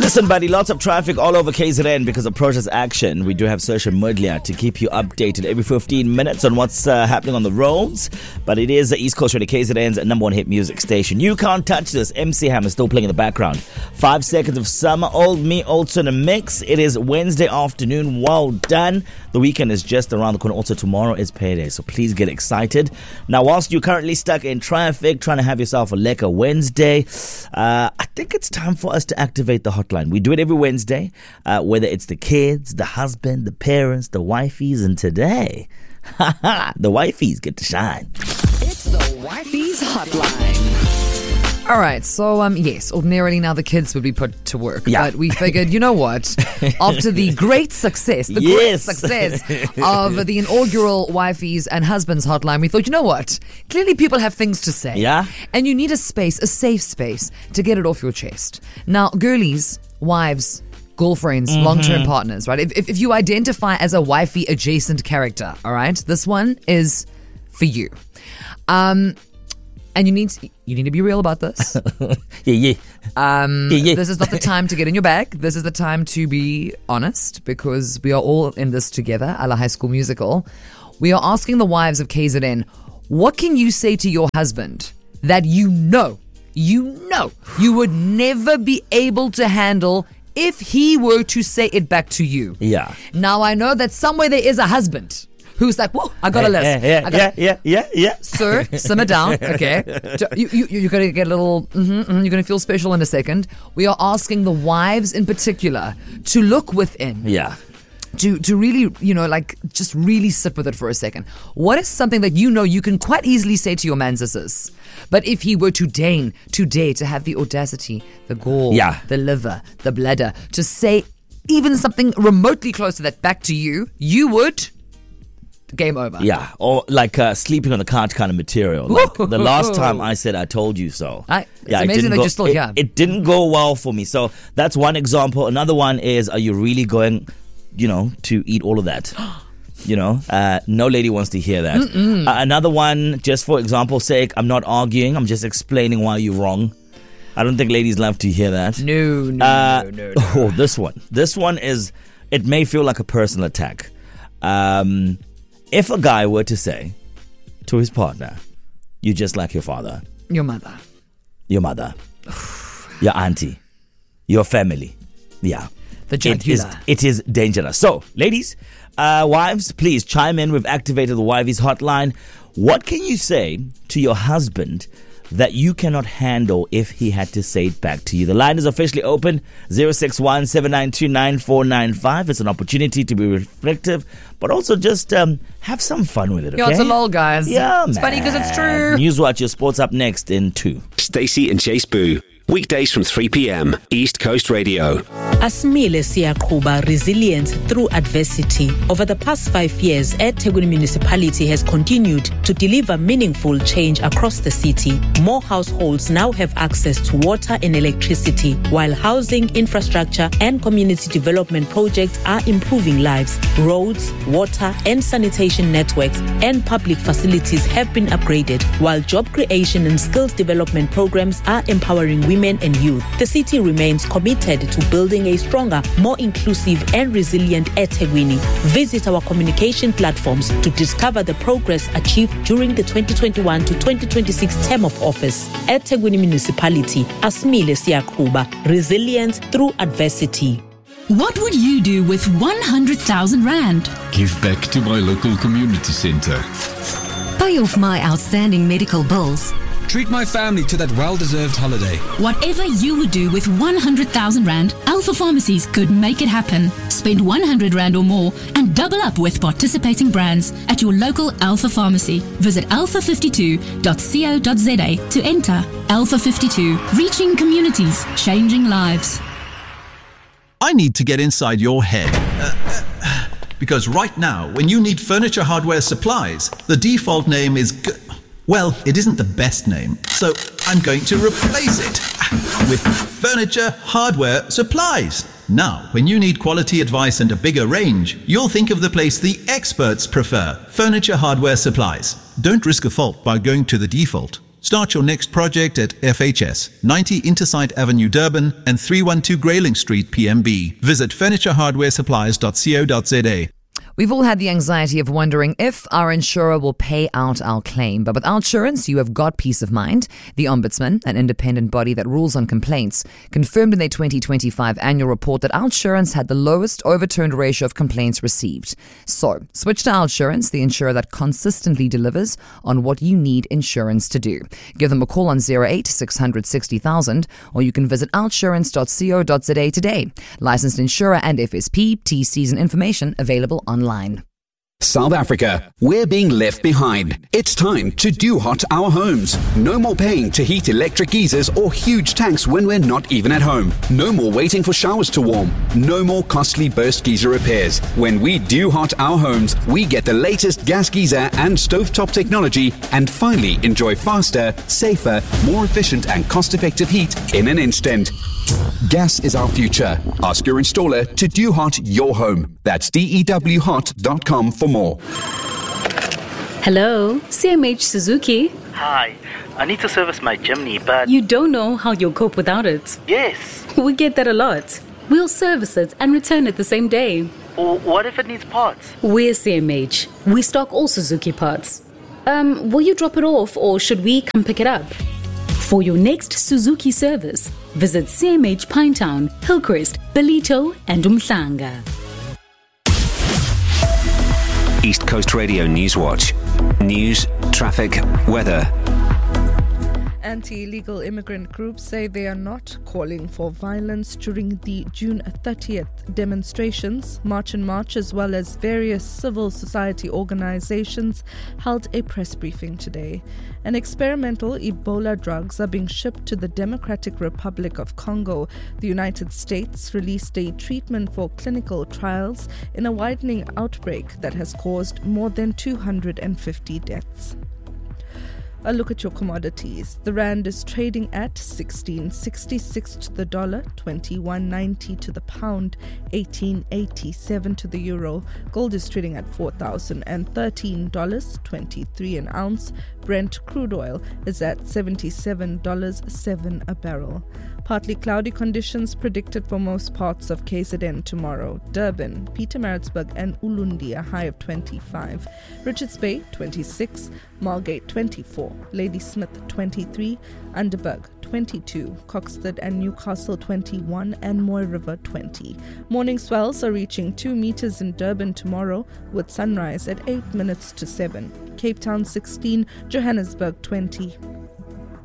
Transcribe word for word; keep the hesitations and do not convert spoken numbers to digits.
Listen, buddy, lots of traffic all over K Z N because of protest action. We do have Social Media to keep you updated every fifteen minutes on what's uh, happening on the roads. But it is the East Coast Radio, K Z N's number one hit music station. You can't touch this. M C Hammer still playing in the background. Five seconds of summer. Old Me, also in a mix. It is Wednesday afternoon. Well done. The weekend is just around the corner. Also, tomorrow is payday, so please get excited. Now, whilst you're currently stuck in traffic, trying to have yourself a lekker Wednesday, uh, I think it's time for us to activate the hotline. We do it every Wednesday, uh, whether it's the kids, the husband, the parents, the wifeys, and today, the wifeys get to shine. It's the Wifey's Hotline. All right, so um, yes, ordinarily now the kids would be put to work, Yeah. but we figured, you know what? After the great success, the Yes. great success of the inaugural Wifey's and Husbands Hotline, we thought, you know what? Clearly people have things to say. Yeah. And you need a space, a safe space, to get it off your chest. Now, girlies, wives, girlfriends, Mm-hmm. long-term partners, right? If, if, if you identify as a wifey adjacent character, all right, this one is for you. Um... And you need to, you need to be real about this. Yeah, yeah. Um, Yeah, yeah. This is not the time to get in your bag. This is the time to be honest, because we are all in this together, a la High School Musical. We are asking the wives of K Z N, what can you say to your husband that you know, you know, you would never be able to handle if he were to say it back to you? Yeah. Now, I know that somewhere there is a husband who's like, whoa, I got a list. Yeah, yeah, I got yeah, yeah, yeah, yeah. Sir, simmer down, okay? You, you, you're going to get a little, mm-hmm, mm-hmm, you're going to feel special in a second. We are asking the wives in particular to look within. Yeah. To, to really, you know, like, just really sit with it for a second. What is something that you know you can quite easily say to your man sisters? But if he were to deign, to dare, to have the audacity, the gall, Yeah. the liver, the bladder, to say even something remotely close to that back to you, you would... Game over. Yeah, or like uh, sleeping on the couch kind of material. Like the last time I said I told you so. I- it's yeah, it amazing didn't that go- you're still it, here. It didn't go well for me. So that's one example. Another one is, are you really going, you know, to eat all of that? You know, uh, no lady wants to hear that. Uh, another one, just for example's sake, I'm not arguing. I'm just explaining why you're wrong. I don't think ladies love to hear that. No, no, Uh, no, no, no. Oh, this one. This one is, it may feel like a personal attack. Um, if a guy were to say to his partner, you're just like your father, Your mother. your mother, your auntie, your family. Yeah. The It is, jugular. it is dangerous. So, ladies, uh, wives, please chime in. We've activated the Wifey's hotline. What can you say to your husband that you cannot handle if he had to say it back to you? The line is officially open, zero six one, seven nine two, nine four nine five. It's an opportunity to be reflective, but also just um, have some fun with it, okay? Yo, it's a lol, guys. Yeah, It's man. funny because it's true. Newswatch, your sports up next in two. Stacey and Chase Boo. Weekdays from three p.m. East Coast Radio. Asimile Siyakuba Resilience Through Adversity. Over the past five years, eThekwini Municipality has continued to deliver meaningful change across the city. More households now have access to water and electricity, while housing, infrastructure, and community development projects are improving lives. Roads, water, and sanitation networks and public facilities have been upgraded, while job creation and skills development programs are empowering women and youth. The city remains committed to building a stronger, more inclusive and resilient eThekwini. Visit our communication platforms to discover the progress achieved during the twenty twenty-one to twenty twenty-six term of office. eThekwini Municipality, Asimile Siyakuba, Resilience Through Adversity. What would you do with one hundred thousand rand? Give back to my local community centre. Pay off my outstanding medical bills. Treat my family to that well-deserved holiday. Whatever you would do with one hundred thousand rand, Alpha Pharmacies could make it happen. Spend one hundred rand or more and double up with participating brands at your local Alpha Pharmacy. Visit alpha fifty-two dot co dot za to enter. Alpha fifty-two, reaching communities, changing lives. I need to get inside your head. Uh, uh, because right now, when you need furniture hardware supplies, the default name is... G- well, it isn't the best name, so I'm going to replace it with Furniture Hardware Supplies. Now, when you need quality advice and a bigger range, you'll think of the place the experts prefer, Furniture Hardware Supplies. Don't risk a fault by going to the default. Start your next project at F H S, ninety Intersight Avenue, Durban and three one two Grayling Street, P M B. Visit furniture hardware supplies dot co dot za. We've all had the anxiety of wondering if our insurer will pay out our claim. But with Outsurance, you have got peace of mind. The Ombudsman, an independent body that rules on complaints, confirmed in their twenty twenty-five annual report that Outsurance had the lowest overturned ratio of complaints received. So, switch to Outsurance, the insurer that consistently delivers on what you need insurance to do. Give them a call on zero eight six hundred sixty thousand, or you can visit outsurance dot co dot za today. Licensed insurer and F S P, T Cs and information available online. Online. South Africa, we're being left behind. It's time to do hot our homes. No more paying to heat electric geysers or huge tanks when we're not even at home. No more waiting for showers to warm. No more costly burst geyser repairs. When we do hot our homes, we get the latest gas geyser and stovetop technology and finally enjoy faster, safer, more efficient and cost-effective heat in an instant. Gas is our future. Ask your installer to do hot your home. That's D E W hot dot com for more. Hello, C M H Suzuki. Hi, I need to service my chimney, but... You don't know how you'll cope without it. Yes. We get that a lot. We'll service it and return it the same day. Or what if it needs parts? We're C M H. We stock all Suzuki parts. Um, will you drop it off or should we come pick it up? For your next Suzuki service, visit C M H Pinetown, Hillcrest, Ballito and Umhlanga. East Coast Radio Newswatch. News, traffic, weather. Anti-illegal immigrant groups say they are not calling for violence during the June thirtieth demonstrations. March and March, as well as various civil society organizations, held a press briefing today. And experimental Ebola drugs are being shipped to the Democratic Republic of Congo. The United States released a treatment for clinical trials in a widening outbreak that has caused more than two hundred fifty deaths. A look at your commodities. The rand is trading at sixteen sixty-six to the dollar, twenty-one ninety to the pound, eighteen eighty-seven to the euro. Gold is trading at four thousand thirteen dollars and twenty-three cents an ounce. Brent crude oil is at seventy-seven dollars and seven cents a barrel. Partly cloudy conditions predicted for most parts of K Z N tomorrow. Durban, Pietermaritzburg and Ulundi a high of twenty-five. Richards Bay twenty-six, Margate twenty-four, Ladysmith twenty-three, Underberg twenty-two, Coxted and Newcastle twenty-one and Moy River twenty. Morning swells are reaching two meters in Durban tomorrow with sunrise at eight minutes to seven. Cape Town sixteen, Johannesburg twenty.